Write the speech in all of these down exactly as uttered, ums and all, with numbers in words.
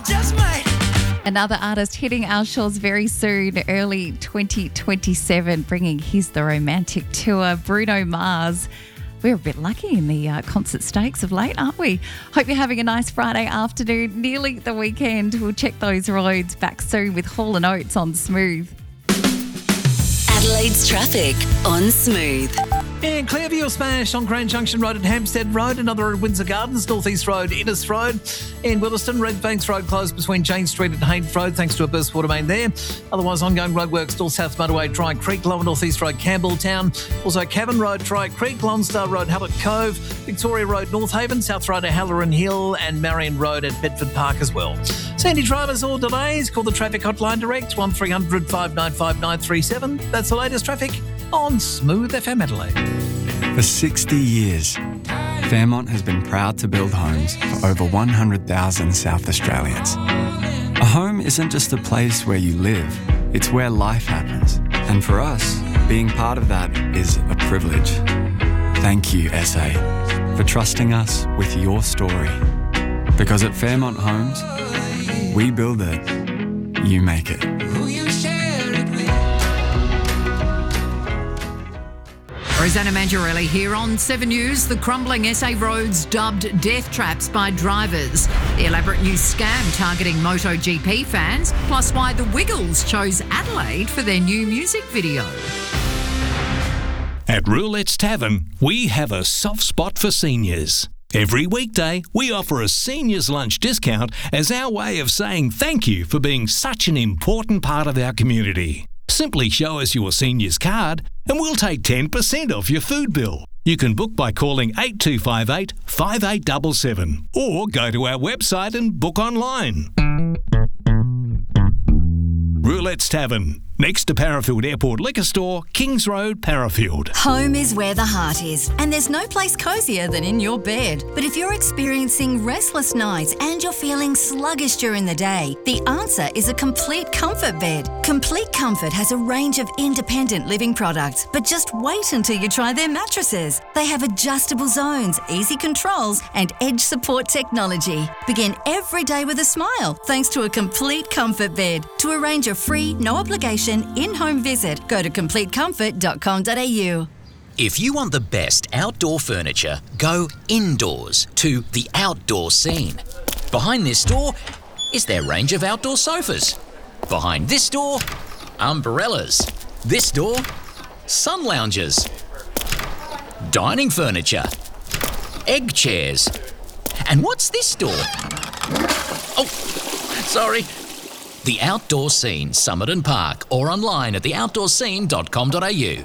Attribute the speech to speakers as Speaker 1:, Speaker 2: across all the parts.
Speaker 1: just might.
Speaker 2: Another artist hitting our shores very soon, early twenty twenty-seven, bringing his The Romantic Tour, Bruno Mars. We're a bit lucky in the uh, concert stakes of late, aren't we? Hope you're having a nice Friday afternoon, nearly the weekend. We'll check those roads back soon with Hall and Oates on Smooth.
Speaker 3: Adelaide's traffic on Smooth.
Speaker 4: In Clearview, Smash on Grand Junction Road and Hampstead Road, another at Windsor Gardens, North East Road, Innes Road. In Williston, Red Banks Road closed between Jane Street and Haynes Road thanks to a burst water main there. Otherwise, ongoing roadworks still South Motorway, Dry Creek, Lower North East Road, Campbelltown. Also, Cavan Road, Dry Creek, Lonsdale Road, Hallett Cove, Victoria Road, North Haven, South Road, Halloran Hill, and Marion Road at Bedford Park as well. So any drivers or delays, call the traffic hotline direct, one three hundred five nine five nine three seven. That's the latest traffic on Smooth F M Adelaide.
Speaker 5: For sixty years, Fairmont has been proud to build homes for over one hundred thousand South Australians. A home isn't just a place where you live, it's where life happens. And for us, being part of that is a privilege. Thank you, S A, for trusting us with your story. Because at Fairmont Homes, we build it, you make it.
Speaker 6: Rosanna Mangiarelli here on Seven News. The crumbling S A roads dubbed death traps by drivers. The elaborate new scam targeting MotoGP fans, plus why the Wiggles chose Adelaide for their new music video.
Speaker 7: At Roulette's Tavern, we have a soft spot for seniors. Every weekday, we offer a seniors lunch discount as our way of saying thank you for being such an important part of our community. Simply show us your seniors card and we'll take ten percent off your food bill. You can book by calling eight two five eight, five eight seven seven or go to our website and book online. Roulette's Tavern, next to Parafield Airport Liquor Store, Kings Road, Parafield.
Speaker 3: Home is where the heart is, and there's no place cosier than in your bed. But if you're experiencing restless nights and you're feeling sluggish during the day, the answer is a Complete Comfort bed. Complete Comfort has a range of independent living products, but just wait until you try their mattresses. They have adjustable zones, easy controls, and edge support technology. Begin every day with a smile thanks to a Complete Comfort bed. To arrange a free, no obligation in-home visit, go to complete comfort dot com dot a u.
Speaker 8: If you want the best outdoor furniture, go indoors to The Outdoor Scene. Behind this door is their range of outdoor sofas. Behind this door, umbrellas. This door, sun lounges. Dining furniture. Egg chairs. And what's this door? Oh, sorry. The Outdoor Scene, Summit and Park, or online at the outdoor scene dot com dot a u.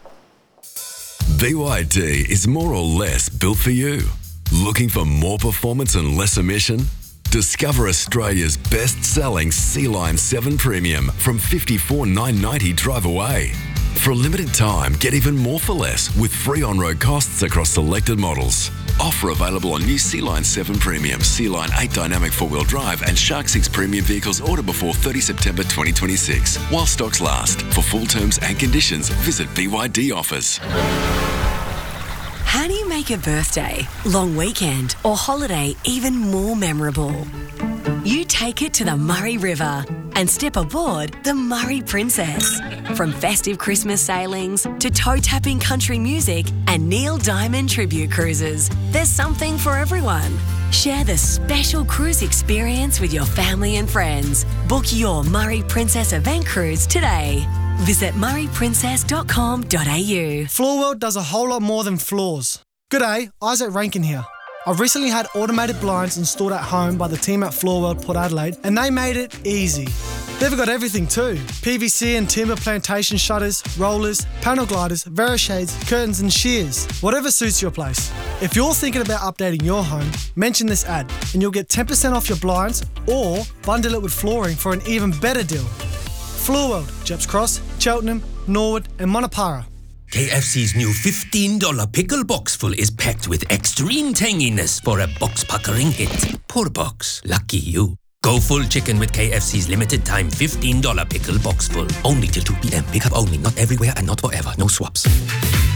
Speaker 9: B Y D is more or less built for you. Looking for more performance and less emission? Discover Australia's best-selling Sea-Line seven Premium from fifty-four thousand nine hundred ninety dollars drive away. For a limited time, get even more for less with free on-road costs across selected models. Offer available on new Sea-Line seven Premium, Sea-Line eight Dynamic four-wheel drive and Shark six Premium vehicles ordered before thirtieth September twenty twenty-six. While stocks last. For full terms and conditions, visit B Y D Offers.
Speaker 10: How do you make a birthday, long weekend or holiday even more memorable? You take it to the Murray River and step aboard the Murray Princess. From festive Christmas sailings to toe-tapping country music and Neil Diamond tribute cruises, there's something for everyone. Share the special cruise experience with your family and friends. Book your Murray Princess event cruise today. Visit murray princess dot com dot a u.
Speaker 11: Floorworld does a whole lot more than floors. G'day, Isaac Rankin here. I've recently had automated blinds installed at home by the team at Floorworld Port Adelaide, and they made it easy. They've got everything too. P V C and timber plantation shutters, rollers, panel gliders, Verishades, curtains and shears. Whatever suits your place. If you're thinking about updating your home, mention this ad and you'll get ten percent off your blinds or bundle it with flooring for an even better deal. Floorworld, Jeps Cross, Cheltenham, Norwood and Monopara.
Speaker 12: K F C's new fifteen dollars pickle box full is packed with extreme tanginess for a box-puckering hit. Poor box. Lucky you. Go full chicken with K F C's limited time fifteen dollars pickle box full. Only till two p.m. Pick up only. Not everywhere and not forever. No swaps.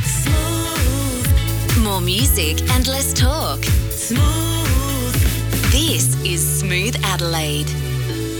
Speaker 3: Smooth. More music and less talk. Smooth.
Speaker 10: This is Smooth Adelaide.